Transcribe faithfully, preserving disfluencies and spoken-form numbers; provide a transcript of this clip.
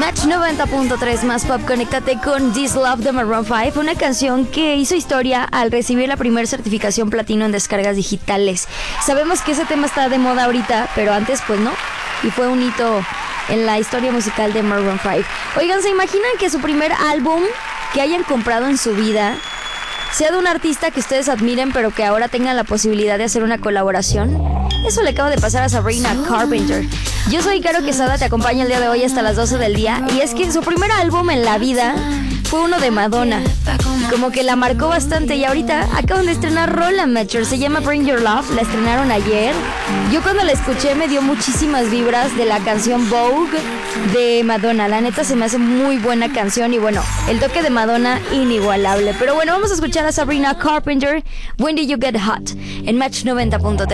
Match noventa punto tres más pop, conéctate con This Love de Maroon cinco, una canción que hizo historia al recibir la primera certificación platino en descargas digitales. Sabemos que ese tema está de moda ahorita, pero antes pues no, y fue un hito en la historia musical de Maroon cinco. Oigan, ¿se imaginan que su primer álbum que hayan comprado en su vida sea de un artista que ustedes admiren, pero que ahora tengan la posibilidad de hacer una colaboración? Eso le acaba de pasar a Sabrina Carpenter. Yo soy Caro Quesada, te acompaño el día de hoy hasta las doce del día. Y es que su primer álbum en la vida fue uno de Madonna, y como que la marcó bastante. Y ahorita acaban de estrenar rola, Matcher, se llama Bring Your Love, la estrenaron ayer. Yo cuando la escuché me dio muchísimas vibras de la canción Vogue de Madonna. La neta se me hace muy buena canción y bueno, el toque de Madonna inigualable. Pero bueno, vamos a escuchar a Sabrina Carpenter, When Did You Get Hot, en Match noventa punto tres.